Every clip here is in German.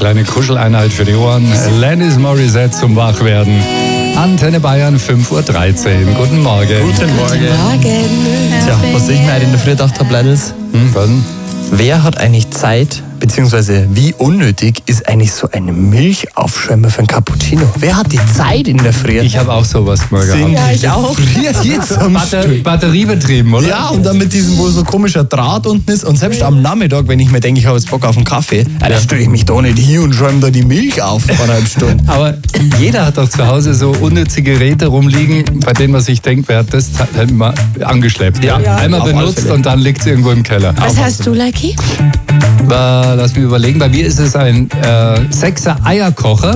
kleine Kuscheleinheit für die Ohren. Alanis Morissette zum Wachwerden. Antenne Bayern, 5.13 Uhr. Guten Morgen. Guten Morgen. Tja, was ich mir heute in der Früh gedacht habe, Leidels, Was denn? wer hat eigentlich Zeit, beziehungsweise wie unnötig ist eigentlich so eine Milchaufschäumer für ein Cappuccino? Wer hat die Zeit in der Früh? Ich habe auch sowas mal gehabt. Sind Ja, die ich auch. gefriert jetzt am Stück? Batteriebetrieben, oder? Ja, und dann mit diesem, wo so komischer Draht unten ist. Und selbst am Nachmittag, wenn ich mir denke, ich habe jetzt Bock auf einen Kaffee, da stelle ich mich da nicht hin und schäume da die Milch auf vor einer halben Stunde. Aber jeder hat doch zu Hause so unnütze Geräte rumliegen, bei denen man sich denkt, wer hat das mal angeschleppt? Ja. Einmal Auf alle benutzt Fälle. und dann liegt es irgendwo im Keller. Was hast du, Lucky? Lass mich überlegen, bei mir ist es ein 6er Eierkocher.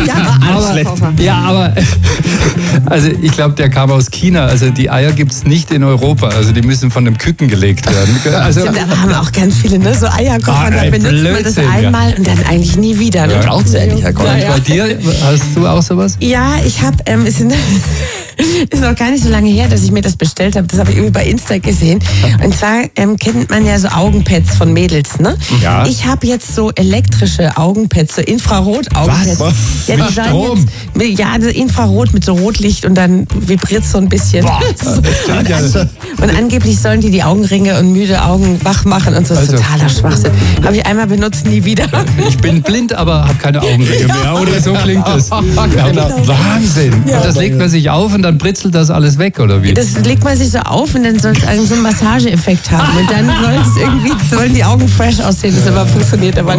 Aber also ich glaube, der kam aus China. Also die Eier gibt es nicht in Europa. Also die müssen von einem Küken gelegt werden. Also, Stimmt, aber haben auch ganz viele, ne? So Eierkocher, da ey, benutzt man das Blödsinn, ja. einmal und dann eigentlich nie wieder. Ne? Braucht sie eigentlich ja gar und nicht. bei dir, hast du auch sowas? Ja, ich habe, ist noch gar nicht so lange her, dass ich mir das bestellt habe. Das habe ich irgendwie bei Insta gesehen. Und zwar kennt man ja so Augenpads von Mädels, ne? Ja. Ich habe jetzt so elektrische Augenpads, so Infrarot-Augenpads. Was? Ja, Mit die sollen Strom? jetzt, ja, das Infrarot mit so Rotlicht und dann vibriert so ein bisschen. Und angeblich sollen die Augenringe und müde Augen wach machen und so. Das ist Also- totaler Schwachsinn. Habe ich einmal benutzt, nie wieder. Ich bin blind, aber habe keine Augenringe mehr. Oder so klingt es. Genau. Wahnsinn. Und das legt man sich auf und dann britzelt das alles weg, oder wie? Das legt man sich so auf und dann soll es so einen Massageeffekt haben. Und dann sollen die Augen fresh aussehen. Das aber funktioniert aber